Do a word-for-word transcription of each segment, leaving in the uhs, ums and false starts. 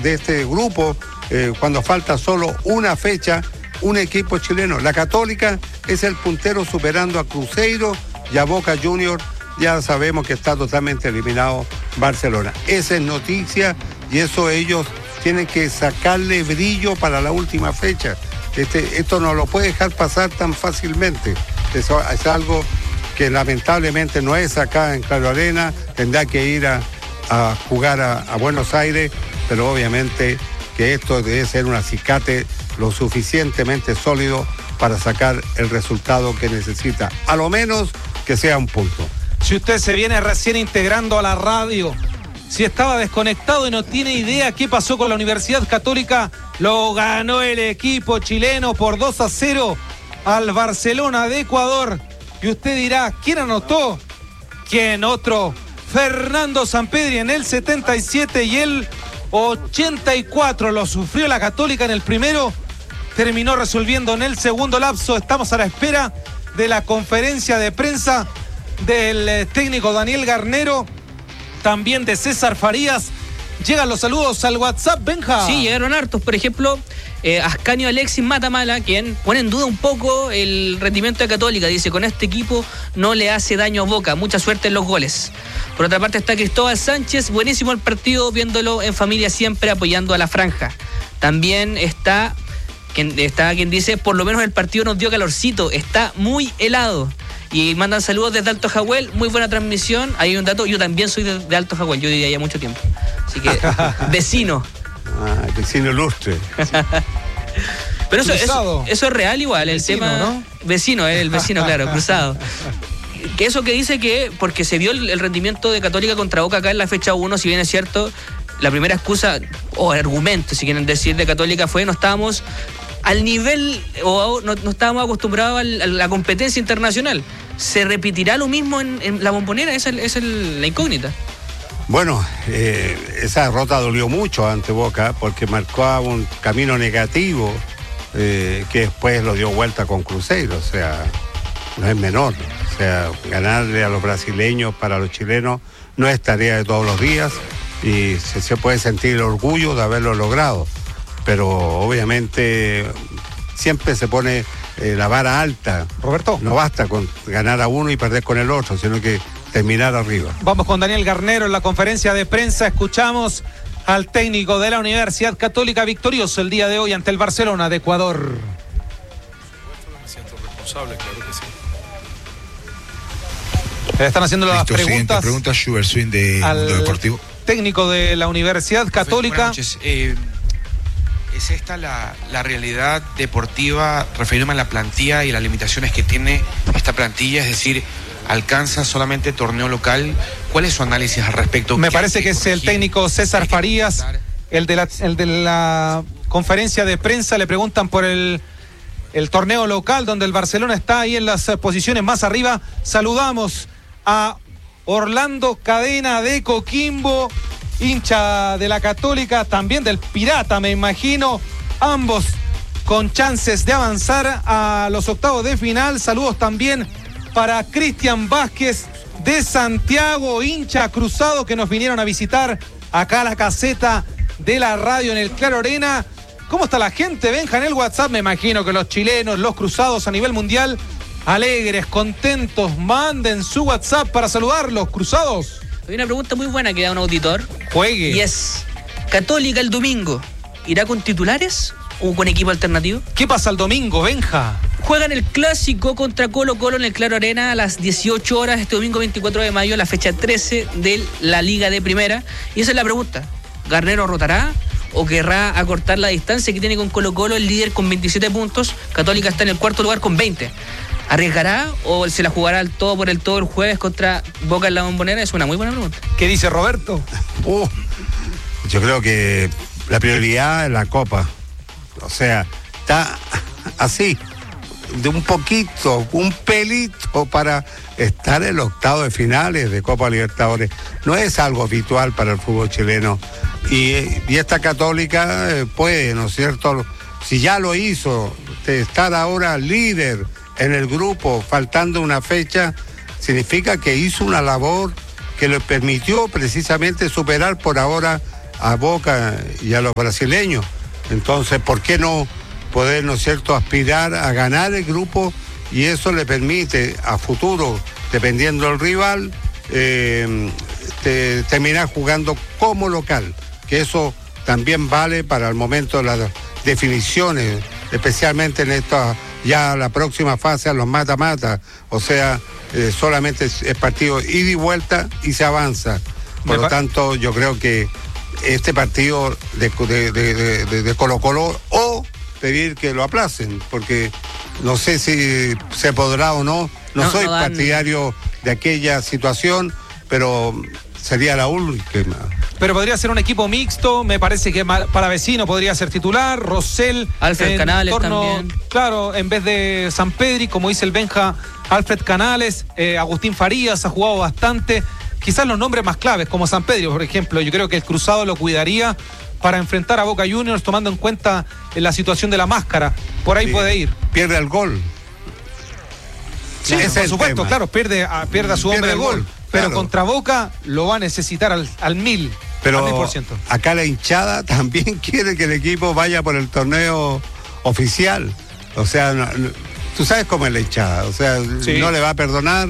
de este grupo, eh, cuando falta solo una fecha, un equipo chileno. La Católica es el puntero superando a Cruzeiro y a Boca Juniors. Ya sabemos que está totalmente eliminado Barcelona. Esa es noticia y eso ellos tienen que sacarle brillo para la última fecha. Este, esto no lo puede dejar pasar tan fácilmente. Eso es algo que lamentablemente no es acá en Claro Arena, tendrá que ir a, a jugar a, a Buenos Aires, pero obviamente que esto debe ser un acicate lo suficientemente sólido para sacar el resultado que necesita, a lo menos que sea un punto. Si usted se viene recién integrando a la radio, si estaba desconectado y no tiene idea qué pasó con la Universidad Católica, lo ganó el equipo chileno por dos a cero al Barcelona de Ecuador. Y usted dirá, ¿quién anotó? ¿Quién otro? Fernando Sampedri en el setenta y siete y el ochenta y cuatro. Lo sufrió la Católica en el primero, terminó resolviendo en el segundo lapso. Estamos a la espera de la conferencia de prensa del técnico Daniel Garnero, también de César Farías. Llegan los saludos al WhatsApp, Benja. Sí, llegaron hartos. Por ejemplo, eh, Ascanio Alexis Matamala, quien pone en duda un poco el rendimiento de Católica. Dice, con este equipo no le hace daño a Boca. Mucha suerte en los goles. Por otra parte está Cristóbal Sánchez. Buenísimo el partido, viéndolo en familia siempre, apoyando a la franja. También está quien, está quien dice, por lo menos el partido nos dio calorcito. Está muy helado. Y mandan saludos desde Alto Jahuel, muy buena transmisión. Hay un dato, yo también soy de, de Alto Jahuel, yo vivía allá mucho tiempo. Así que, vecino. Ah, vecino ilustre. Pero eso, eso, eso es real igual, el vecino, tema. ¿no? Vecino, el vecino, claro, cruzado. Que eso que dice que, porque se vio el, el rendimiento de Católica contra Boca acá en la fecha uno, si bien es cierto, la primera excusa, o argumento, si quieren decir, de Católica fue, no estábamos al nivel, o no, no estábamos acostumbrados a la competencia internacional. ¿Se repetirá lo mismo en, en la Bombonera? Esa es, es el, la incógnita. Bueno, eh, esa derrota dolió mucho ante Boca porque marcó un camino negativo eh, que después lo dio vuelta con Cruzeiro, o sea, no es menor. O sea, ganarle a los brasileños para los chilenos no es tarea de todos los días y se, se puede sentir el orgullo de haberlo logrado. Pero obviamente siempre se pone eh, la vara alta. Roberto. No basta con ganar a uno y perder con el otro, sino que terminar arriba. Vamos con Daniel Garnero en la conferencia de prensa. Escuchamos al técnico de la Universidad Católica victorioso el día de hoy ante el Barcelona de Ecuador. Me siento responsable, claro que sí. Están haciendo las Listo, preguntas. Pregunta Schubert Swing de Mundo Deportivo. Técnico de la Universidad Católica. Buenas noches. Eh, ¿Es esta la, la realidad deportiva, refiriéndome a la plantilla y las limitaciones que tiene esta plantilla? Es decir, ¿alcanza solamente torneo local? ¿Cuál es su análisis al respecto? Me parece que es el técnico César Farías, el de la, el de la conferencia de prensa. Le preguntan por el, el torneo local, donde el Barcelona está ahí en las posiciones más arriba. Saludamos a Orlando Cadena de Coquimbo, hincha de la Católica, también del Pirata, me imagino, ambos con chances de avanzar a los octavos de final. Saludos también para Cristian Vázquez de Santiago, hincha cruzado, que nos vinieron a visitar acá a la caseta de la radio en el Claro Arena. ¿Cómo está la gente, Benja, en el WhatsApp? Me imagino que los chilenos, los cruzados a nivel mundial, alegres, contentos, manden su WhatsApp para saludarlos, cruzados. Hay una pregunta muy buena que da un auditor. Juegue. Y es, ¿Católica el domingo irá con titulares o con equipo alternativo? ¿Qué pasa el domingo, Benja? Juegan el clásico contra Colo Colo en el Claro Arena a las dieciocho horas este domingo veinticuatro de mayo, la fecha trece de la Liga de Primera. Y esa es la pregunta. ¿Garnero rotará o querrá acortar la distancia que tiene con Colo Colo, el líder con veintisiete puntos? Católica está en el cuarto lugar con veinte. ¿Arriesgará o se la jugará al todo por el todo el jueves contra Boca en la Bombonera? Es una muy buena pregunta. ¿Qué dice Roberto? Uh, yo creo que la prioridad es la Copa. O sea, está así, de un poquito, un pelito para estar en el octavo de finales de Copa Libertadores. No es algo habitual para el fútbol chileno. Y, y esta Católica eh, puede, ¿no es cierto? Si ya lo hizo, de estar ahora líder en el grupo, faltando una fecha, significa que hizo una labor que le permitió precisamente superar por ahora a Boca y a los brasileños. Entonces, ¿por qué no poder, ¿no es cierto?, aspirar a ganar el grupo? Y eso le permite a futuro, dependiendo del rival, eh, te, terminar jugando como local, que eso también vale para el momento de las definiciones, especialmente en esta, ya la próxima fase, a los mata-mata, o sea, eh, solamente es, es partido ida y vuelta y se avanza. Por lo tanto, yo creo que este partido de, de, de, de, de Colo-Colo, o pedir que lo aplacen, porque no sé si se podrá o no, no, no soy no dan... partidario de aquella situación, pero sería la última. Pero podría ser un equipo mixto, me parece que Palavecino podría ser titular, Rosell, Alfred Canales torno, también. Claro, en vez de Sampedri, como dice el Benja, Alfred Canales, eh, Agustín Farías ha jugado bastante. Quizás los nombres más claves, como Sampedri, por ejemplo, yo creo que el Cruzado lo cuidaría para enfrentar a Boca Juniors, tomando en cuenta la situación de la máscara. Por ahí sí, puede ir. Pierde el gol. Sí, es por supuesto, tema. Claro, pierde a, pierde a su pierde hombre de gol. gol pero claro. Contra Boca lo va a necesitar al, al mil. Pero al mil por ciento. Acá la hinchada también quiere que el equipo vaya por el torneo oficial. O sea, no, no, tú sabes cómo es la hinchada. O sea, sí. No le va a perdonar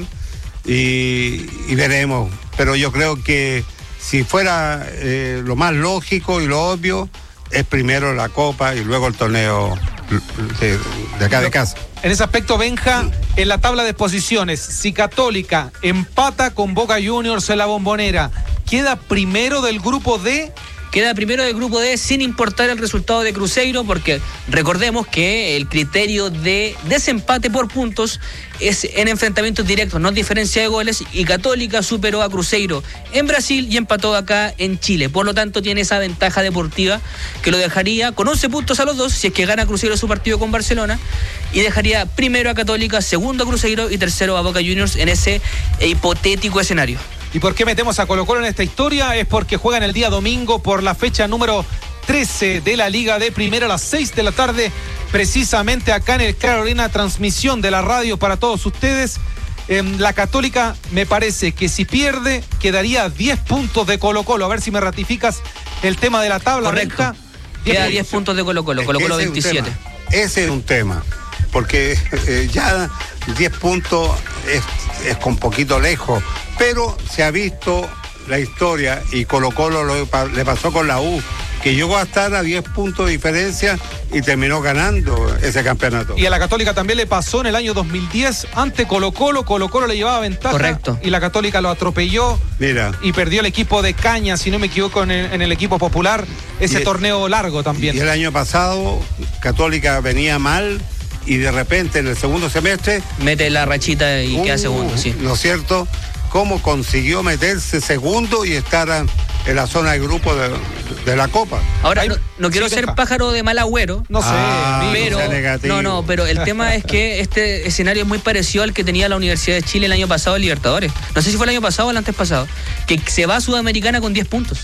y, y veremos. Pero yo creo que si fuera eh, lo más lógico y lo obvio, es primero la Copa y luego el torneo de, de acá de casa. En ese aspecto, Benja, en la tabla de posiciones, si Católica empata con Boca Juniors en la Bombonera, ¿queda primero del grupo D? Queda primero del grupo D sin importar el resultado de Cruzeiro, porque recordemos que el criterio de desempate por puntos es en enfrentamientos directos, no diferencia de goles, y Católica superó a Cruzeiro en Brasil y empató acá en Chile. Por lo tanto, tiene esa ventaja deportiva que lo dejaría con once puntos a los dos, si es que gana Cruzeiro su partido con Barcelona, y dejaría primero a Católica, segundo a Cruzeiro y tercero a Boca Juniors en ese hipotético escenario. ¿Y por qué metemos a Colo-Colo en esta historia? Es porque juegan el día domingo por la fecha número trece de la Liga de Primera a las seis de la tarde, precisamente acá en el Carolina, transmisión de la radio para todos ustedes. Eh, la Católica, me parece que si pierde, quedaría diez puntos de Colo-Colo. A ver si me ratificas el tema de la tabla. Correcto. Queda diez puntos de Colo-Colo, Colo-Colo veintisiete. Ese es un tema, porque eh, ya diez puntos es, es con poquito lejos, pero se ha visto la historia y Colo-Colo lo, le pasó con la U, que llegó a estar a diez puntos de diferencia y terminó ganando ese campeonato. Y a la Católica también le pasó en el año dos mil diez ante Colo-Colo, Colo-Colo le llevaba ventaja. Correcto. Y la Católica lo atropelló. Mira. Y perdió el equipo de Caña, si no me equivoco, en el, en el equipo popular, ese y torneo largo también. Y el año pasado Católica venía mal y de repente en el segundo semestre mete la rachita y uh, queda segundo, sí. ¿No es cierto? Cómo consiguió meterse segundo y estar en la zona de grupo de, de la Copa. Ahora, no, no quiero sí, ser pájaro de mal agüero. No sé, ah, pero no, no, pero el tema es que este escenario es muy parecido al que tenía la Universidad de Chile el año pasado en Libertadores. No sé si fue el año pasado o el antes pasado, que se va a Sudamericana con diez puntos.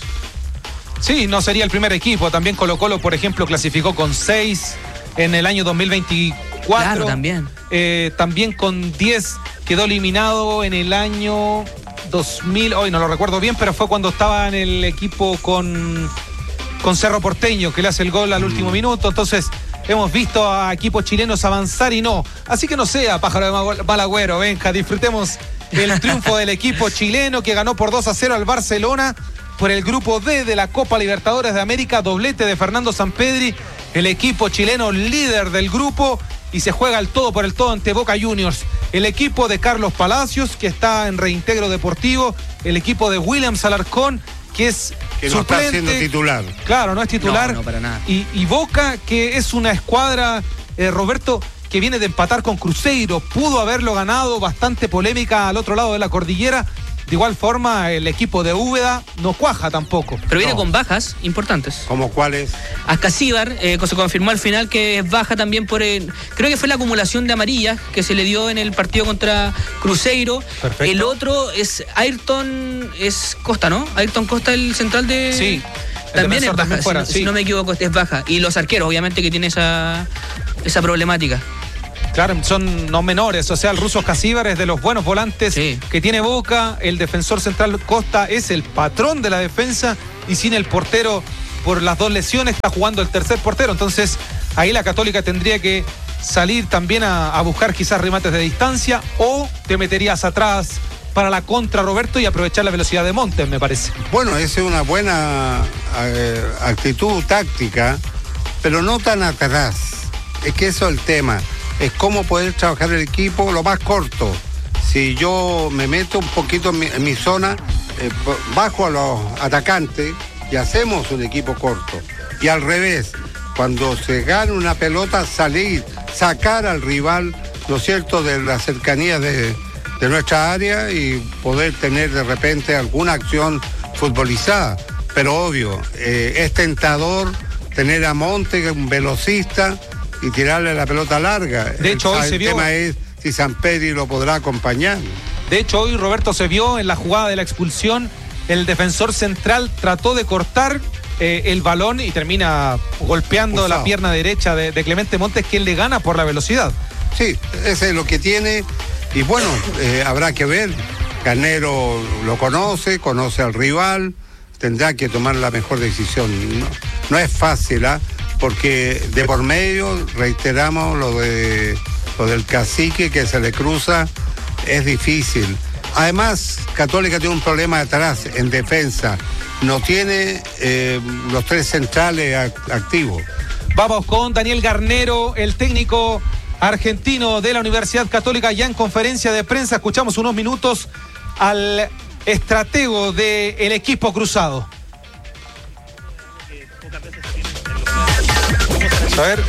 Sí, no sería el primer equipo. También Colo-Colo, por ejemplo, clasificó con seis en el año dos mil veinticuatro. Claro, también. Eh, también con diez quedó eliminado en el año dos mil, hoy no lo recuerdo bien, pero fue cuando estaba en el equipo con, con Cerro Porteño, que le hace el gol al mm. último minuto. Entonces, hemos visto a equipos chilenos avanzar y no. Así que no sea pájaro de mal agüero, Benja, disfrutemos el triunfo del equipo chileno que ganó por dos a cero al Barcelona por el grupo D de la Copa Libertadores de América, doblete de Fernando Sampedri, el equipo chileno líder del grupo, y se juega el todo por el todo ante Boca Juniors. El equipo de Carlos Palacios, que está en reintegro deportivo, el equipo de Williams Alarcón, que es que no suplente, está siendo titular. Claro, no es titular. No, no, para nada. Y, y Boca, que es una escuadra, eh, Roberto, que viene de empatar con Cruzeiro, pudo haberlo ganado, bastante polémica al otro lado de la cordillera. De igual forma, el equipo de Úbeda no cuaja tampoco. Pero viene no. con bajas importantes. ¿Cómo cuáles? Ascasíbar, eh, se confirmó al final que es baja también por el, creo que fue la acumulación de amarillas que se le dio en el partido contra Cruzeiro. Perfecto. El otro es Ayrton, es Costa, ¿no? Ayrton Costa, el central de... Sí. También es baja, también fuera, si, sí. si no me equivoco, es baja. Y los arqueros, obviamente, que tiene esa, esa problemática. Claro, son no menores, o sea, el ruso Casíbar es de los buenos volantes sí. que tiene Boca, el defensor central Costa es el patrón de la defensa y sin el portero por las dos lesiones está jugando el tercer portero, entonces ahí la Católica tendría que salir también a, a buscar quizás remates de distancia o te meterías atrás para la contra, Roberto, y aprovechar la velocidad de Montes, me parece. Bueno, esa es una buena eh, actitud táctica, pero no tan atrás. Es que eso es el tema. Es cómo poder trabajar el equipo lo más corto. Si yo me meto un poquito en mi, en mi zona, eh, bajo a los atacantes y hacemos un equipo corto. Y al revés, cuando se gana una pelota, salir, sacar al rival, ¿no es cierto?, de la cercanía de... de nuestra área y poder tener de repente alguna acción futbolizada. Pero obvio, eh, es tentador tener a Monte, un velocista, y tirarle la pelota larga. De hecho, el, hoy el se vio... tema es si Sampedri lo podrá acompañar. De hecho, hoy, Roberto, se vio en la jugada de la expulsión, el defensor central trató de cortar eh, el balón y termina golpeando Usado. la pierna derecha de, de Clemente Montes, quien le gana por la velocidad. Sí, ese es lo que tiene. Y bueno, eh, habrá que ver. Garnero lo conoce, conoce al rival, tendrá que tomar la mejor decisión. No, no es fácil, ¿eh? Porque de por medio, reiteramos, lo de lo del Cacique que se le cruza, es difícil. Además, Católica tiene un problema atrás, en defensa. No tiene eh, los tres centrales act- activos. Vamos con Daniel Garnero, el técnico argentino de la Universidad Católica, ya en conferencia de prensa. Escuchamos unos minutos al estratego del equipo cruzado. A ver.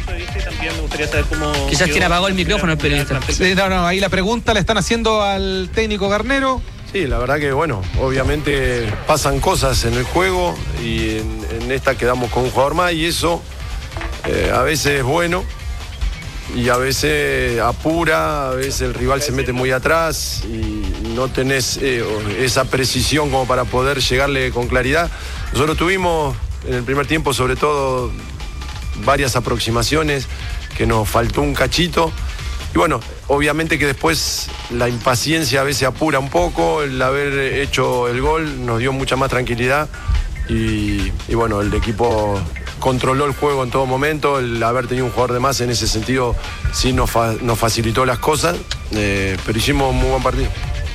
Quizás quien apagó el micrófono el periodista. Sí, no, no, ahí la pregunta le están haciendo al técnico Garnero. Sí, la verdad que bueno, obviamente pasan cosas en el juego y en, en esta quedamos con un jugador más y eso eh, a veces es bueno. Y a veces apura, a veces el rival se mete muy atrás y no tenés eh, esa precisión como para poder llegarle con claridad. Nosotros tuvimos en el primer tiempo sobre todo varias aproximaciones que nos faltó un cachito. Y bueno, obviamente que después la impaciencia a veces apura un poco, el haber hecho el gol nos dio mucha más tranquilidad y, y bueno, el equipo controló el juego en todo momento, el haber tenido un jugador de más en ese sentido sí nos, fa- nos facilitó las cosas, eh, pero hicimos un muy buen partido.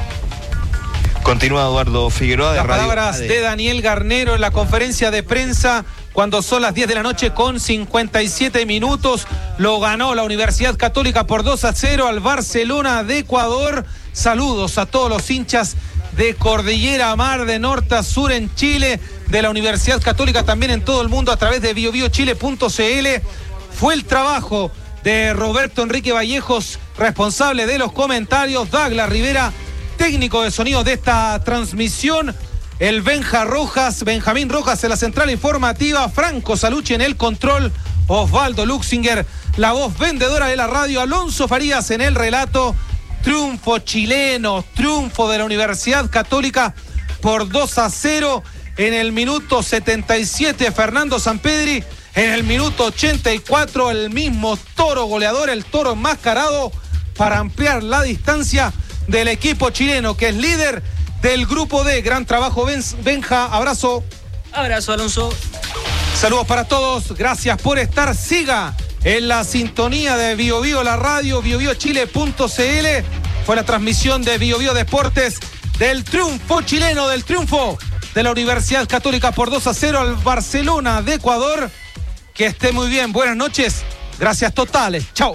Continúa Eduardo Figueroa de Las Radio palabras A D. de Daniel Garnero en la conferencia de prensa cuando son las diez de la noche con cincuenta y siete minutos. Lo ganó la Universidad Católica por dos a cero al Barcelona de Ecuador. Saludos a todos los hinchas de Cordillera Mar, de norte a sur en Chile, de la Universidad Católica también en todo el mundo a través de bio bio chile punto c l. Fue el trabajo de Roberto Enrique Vallejos, responsable de los comentarios, Douglas Rivera, técnico de sonido de esta transmisión, el Benja Rojas, Benjamín Rojas en la central informativa, Franco Salucci en el control, Osvaldo Luxinger, la voz vendedora de la radio, Alonso Farías en el relato. Triunfo chileno, triunfo de la Universidad Católica por dos a cero en el minuto setenta y siete, Fernando Sampedri, en el minuto ochenta y cuatro, el mismo toro goleador, el toro enmascarado, para ampliar la distancia del equipo chileno, que es líder del grupo D. Gran trabajo, Benja, abrazo. Abrazo, Alonso. Saludos para todos, gracias por estar, siga en la sintonía de Bio Bio, la radio, bio bio chile punto c l. Fue la transmisión de Bio Bio Deportes del triunfo chileno, del triunfo de la Universidad Católica por dos a cero al Barcelona de Ecuador. Que esté muy bien, buenas noches, gracias totales, chao.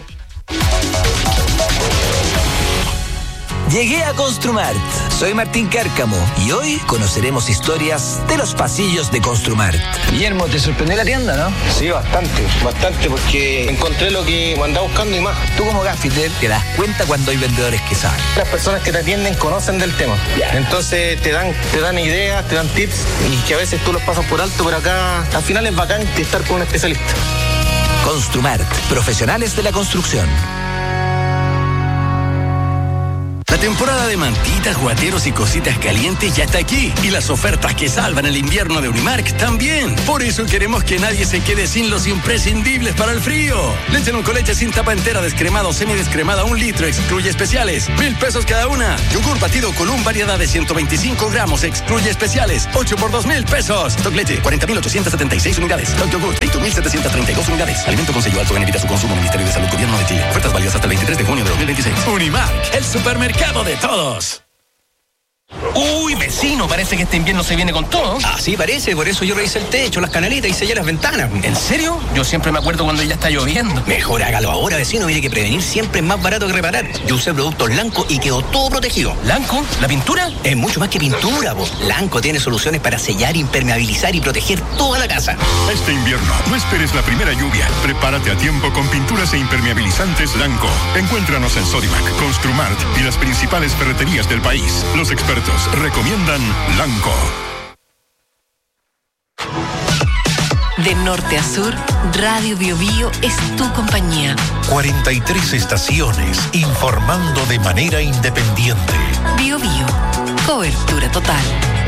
Llegué a Construmart. Soy Martín Cárcamo y hoy conoceremos historias de los pasillos de Construmart. Guillermo, ¿te sorprendió la tienda, no? Sí, bastante, bastante, porque encontré lo que andaba buscando y más. Tú como gaffiter te das cuenta cuando hay vendedores que saben. Las personas que te atienden conocen del tema. Yeah. Entonces te dan, te dan ideas, te dan tips y que a veces tú los pasas por alto, pero acá al final es bacán estar con un especialista. Construmart, profesionales de la construcción. temporada de mantitas, guateros y cositas calientes ya está aquí. Y las ofertas que salvan el invierno de Unimark también. Por eso queremos que nadie se quede sin los imprescindibles para el frío. Leche con leche sin tapa entera, descremada o semidescremada, un litro, excluye especiales. Mil pesos cada una. Yogur batido Column, variedad de ciento veinticinco gramos, excluye especiales. ocho por dos mil pesos. Stock leche, cuarenta mil ochocientas setenta y seis unidades. Stock yogur, veinte mil setecientas treinta y dos unidades. Alimento con sello alto en evita su consumo. Ministerio de Salud, Gobierno de Chile. Ofertas válidas hasta el veintitrés de junio de dos mil veintiséis. Unimark, el supermercado de todos. Uy, vecino, parece que este invierno se viene con todo. Así parece, por eso yo revisé el techo, las canalitas y sellé las ventanas. ¿En serio? Yo siempre me acuerdo cuando ya está lloviendo. Mejor hágalo ahora, vecino, mire que prevenir siempre es más barato que reparar. Yo usé productos Lanco y quedó todo protegido. ¿Lanco? ¿La pintura? Es mucho más que pintura, vos. Lanco tiene soluciones para sellar, impermeabilizar y proteger toda la casa. Este invierno, no esperes la primera lluvia. Prepárate a tiempo con pinturas e impermeabilizantes Lanco. Encuéntranos en Sodimac, Construmart y las principales ferreterías del país. Los expertos recomiendan Lanco. De norte a sur, Radio Bio Bio es tu compañía. cuarenta y tres estaciones informando de manera independiente. Bio Bio, cobertura total.